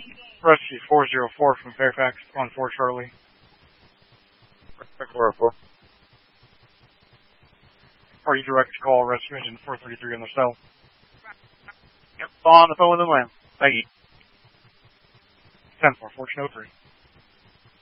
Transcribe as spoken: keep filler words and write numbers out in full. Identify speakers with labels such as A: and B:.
A: Rescue four zero four from Fairfax on four Charlie.
B: four oh four.
A: Are you direct to call Rescue Engine four thirty-three on the cell?
C: Yep, on the phone with the lamb. Thank you.
A: ten four, Fortune oh three.